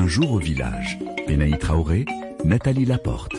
Un jour au village. Benaï Traoré, Nathalie Laporte.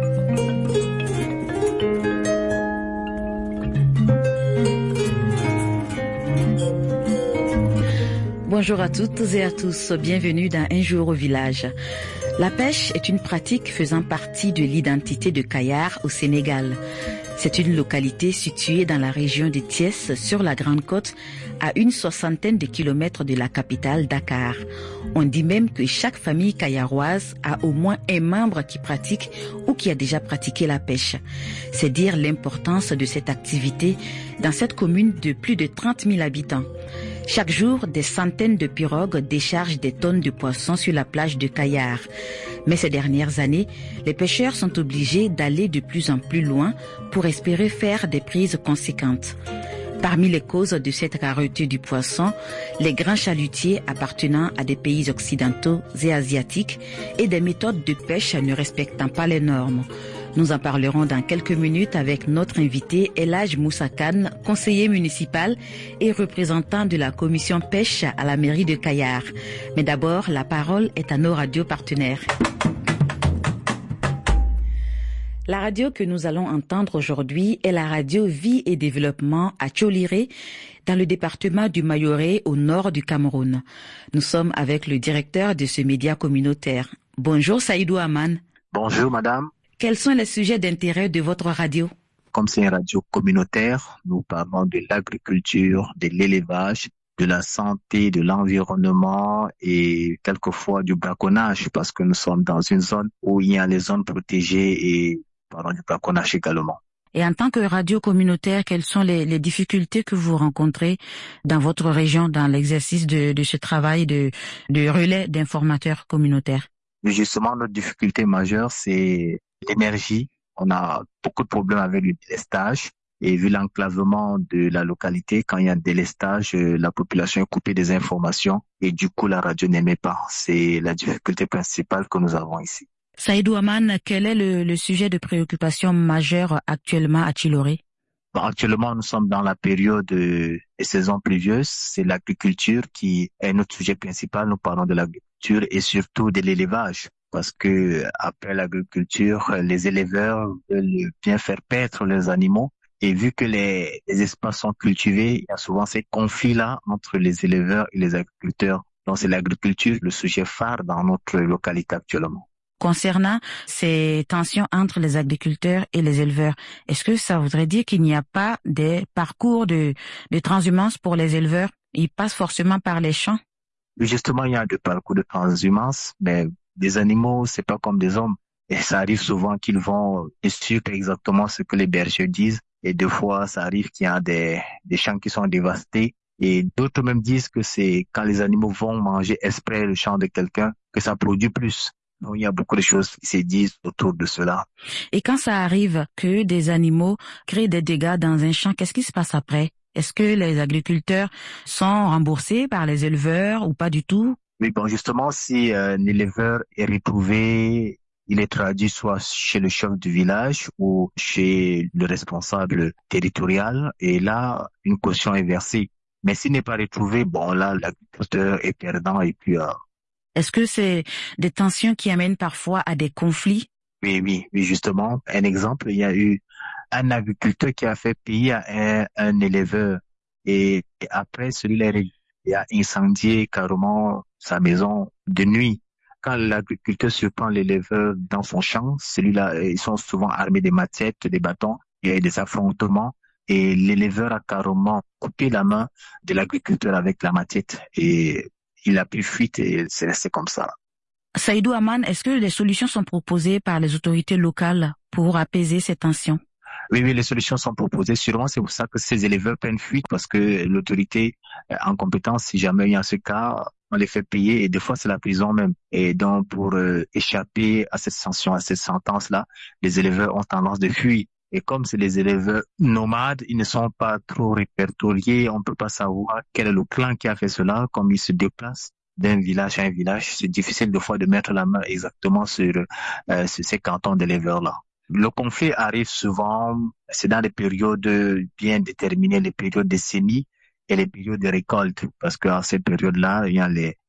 Bonjour à toutes et à tous, bienvenue dans Un jour au village. La pêche est une pratique faisant partie de l'identité de Kayar au Sénégal. C'est une localité située dans la région de Thiès, sur la Grande Côte, à une soixantaine de kilomètres de la capitale Dakar. On dit même que chaque famille kayaroise a au moins un membre qui pratique ou qui a déjà pratiqué la pêche. C'est dire l'importance de cette activité dans cette commune de plus de 30 000 habitants. Chaque jour, des centaines de pirogues déchargent des tonnes de poissons sur la plage de Kayar. Mais ces dernières années, les pêcheurs sont obligés d'aller de plus en plus loin pour espérer faire des prises conséquentes. Parmi les causes de cette rareté du poisson, les grands chalutiers appartenant à des pays occidentaux et asiatiques et des méthodes de pêche ne respectant pas les normes. Nous en parlerons dans quelques minutes avec notre invité El Hadj Moussa Kane, conseiller municipal et représentant de la commission pêche à la mairie de Kayar. Mais d'abord, la parole est à nos radios partenaires. La radio que nous allons entendre aujourd'hui est la radio Vie et Développement à Tcholiré, dans le département du Mayoré, au nord du Cameroun. Nous sommes avec le directeur de ce média communautaire. Bonjour Saïdou Aman. Bonjour madame. Quels sont les sujets d'intérêt de votre radio? Comme c'est une radio communautaire, nous parlons de l'agriculture, de l'élevage, de la santé, de l'environnement et quelquefois du braconnage, parce que nous sommes dans une zone où il y a les zones protégées et du braconnage également. Et en tant que radio communautaire, quelles sont les difficultés que vous rencontrez dans votre région dans l'exercice de ce travail de relais d'informateurs communautaires? Justement, notre difficulté majeure, c'est l'énergie. On a beaucoup de problèmes avec le délestage. Et vu l'enclavement de la localité, quand il y a un délestage, la population est coupée des informations et du coup, la radio n'émet pas. C'est la difficulté principale que nous avons ici. Saïdou Aman, quel est le sujet de préoccupation majeure actuellement à Tchiloré? Actuellement, nous sommes dans la période des saisons pluvieuses. C'est l'agriculture qui est notre sujet principal. Nous parlons de l'agriculture et surtout de l'élevage. Parce que après l'agriculture, les éleveurs veulent bien faire paître les animaux. Et vu que les espaces sont cultivés, il y a souvent ces conflits-là entre les éleveurs et les agriculteurs. Donc c'est l'agriculture, le sujet phare dans notre localité actuellement. Concernant ces tensions entre les agriculteurs et les éleveurs, est-ce que ça voudrait dire qu'il n'y a pas des parcours de transhumance pour les éleveurs? Ils passent forcément par les champs? Justement, il y a des parcours de transhumance, mais des animaux, c'est pas comme des hommes. Et ça arrive souvent qu'ils vont suivre exactement ce que les bergers disent. Et des fois, ça arrive qu'il y a des champs qui sont dévastés. Et d'autres même disent que c'est quand les animaux vont manger exprès le champ de quelqu'un que ça produit plus. Donc, il y a beaucoup de choses qui se disent autour de cela. Et quand ça arrive que des animaux créent des dégâts dans un champ, qu'est-ce qui se passe après? Est-ce que les agriculteurs sont remboursés par les éleveurs ou pas du tout? Oui, bon, justement, si un éleveur est retrouvé, il est traduit soit chez le chef du village ou chez le responsable territorial et là, une caution est versée. Mais s'il n'est pas retrouvé, bon, là, l'agriculteur est perdant et puis... Est-ce que c'est des tensions qui amènent parfois à des conflits? Oui, justement. Un exemple, il y a eu un agriculteur qui a fait payer à un éleveur et après, celui-là, il a incendié carrément sa maison de nuit. Quand l'agriculteur surprend l'éleveur dans son champ, celui-là, ils sont souvent armés des machettes, des bâtons, il y a des affrontements et l'éleveur a carrément coupé la main de l'agriculteur avec la machette et il a pris fuite et c'est resté comme ça. Saïdou Aman, est-ce que des solutions sont proposées par les autorités locales pour apaiser ces tensions? Oui, les solutions sont proposées. Sûrement, c'est pour ça que ces éleveurs prennent fuite parce que l'autorité en compétence, si jamais il y a ce cas, on les fait payer et des fois c'est la prison même. Et donc, pour échapper à cette sanction, à cette sentence-là, les éleveurs ont tendance de fuir. Et comme c'est des éleveurs nomades, ils ne sont pas trop répertoriés, on ne peut pas savoir quel est le clan qui a fait cela, comme ils se déplacent d'un village à un village. C'est difficile des fois de mettre la main exactement sur ces cantons d'éleveurs-là. Le conflit arrive souvent, c'est dans des périodes bien déterminées, les périodes de semis et les périodes de récolte, parce qu'à cette période-là, il y a